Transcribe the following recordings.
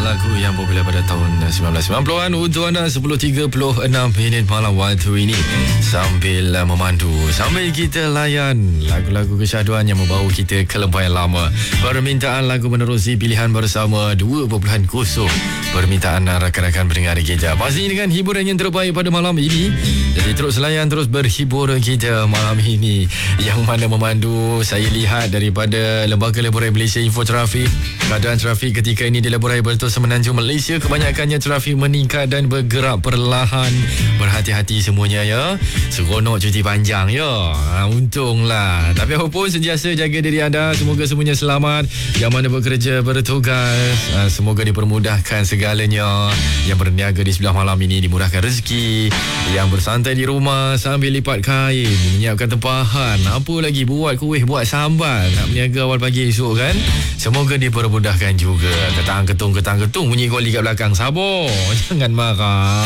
lagu yang popular pada tahun 1990-an untuk anda 10.36 minit malam waktu ini sambil memandu, sambil kita layan lagu-lagu kesyaduan yang membawa kita ke lembah yang lama. Permintaan lagu menerusi pilihan bersama 2.0 permintaan rakan-rakan pendengar kita. Pasti dengan hiburan yang terbaik pada malam ini. Jadi terus layan, terus berhibur kita malam ini. Yang mana memandu, saya lihat daripada Lembaga Leburai Malaysia Info Trafik, keadaan trafik ketika ini di Leburai Bentol Semenanjung Malaysia, kebanyakannya trafik meningkat dan bergerak perlahan. Berhati-hati semuanya ya. Seronok cuti panjang ya. Untunglah. Tapi apapun, sentiasa jaga diri anda. Semoga semuanya selamat. Yang mana bekerja, bertugas, semoga dipermudahkan segalanya. Yang berniaga di sebelah malam ini dimudahkan rezeki. Yang bersantai di rumah sambil lipat kain, menyiapkan tempahan, apa lagi, buat kuih, buat sambal, nak berniaga awal pagi esok kan. Semoga dipermudahkan juga. Ketang-ketung bunyi goli kat belakang. Sabar, jangan marah.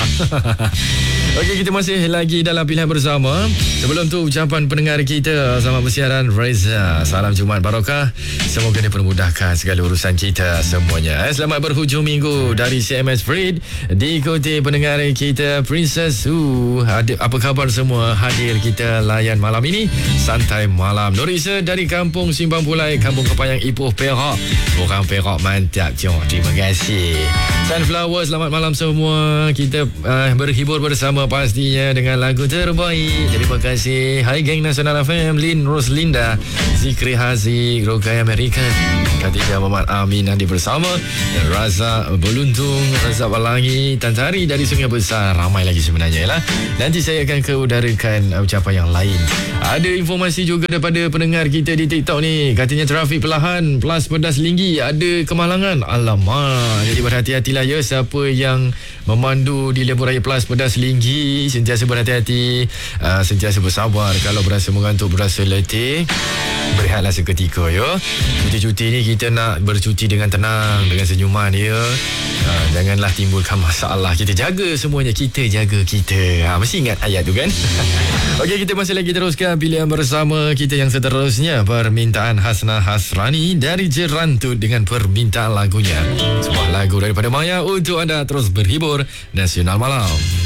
Okey, kita masih lagi dalam pilihan bersama. Sebelum tu, ucapan pendengar kita selamat bersiaran Reza. Salam Jumaat Barakah. Semoga dipermudahkan segala urusan kita semuanya. Selamat berhujung minggu dari CMS Fred. Diikuti pendengar kita Princess Su. Apa khabar semua? Hadir kita layan malam ini santai malam. Norisa dari Kampung Simpang Pulai, Kampung Kepayang Ipoh, Perak. Orang Perak mantap. Terima kasih. Sunflower, selamat malam semua. Kita berhibur bersama pastinya dengan lagu terbaik. Terima kasih. Hai geng Nasional FM, Lin Roslinda, Zikri Haziq, Rogai American, Khatijah Muhammad Amin Andi bersama, dan Razak Beluntung, Razak Balangi, Tantari dari Sungai Besar. Ramai lagi sebenarnya lah. Nanti saya akan keudarakan ucapan yang lain. Ada informasi juga daripada pendengar kita di TikTok ni. Katanya trafik perlahan plus pedas Linggi ada kemalangan. Alamak. Jadi berhati-hatilah ya, siapa yang memandu di Lebuh Raya Plus Pedas Linggi, sentiasa berhati-hati, sentiasa bersabar. Kalau berasa mengantuk, berasa letih, berehatlah seketika ya. Cuti-cuti ni kita nak bercuti dengan tenang, dengan senyuman ya. Janganlah timbulkan masalah. Kita jaga semuanya, kita jaga kita. Mesti ingat ayat tu kan. Okey, kita masih lagi teruskan pilihan bersama kita yang seterusnya. Permintaan Hasna Hasrani dari Jerantut dengan permintaan lagunya. Sebuah lagu daripada Maya untuk anda terus berhibur Nasional Malam.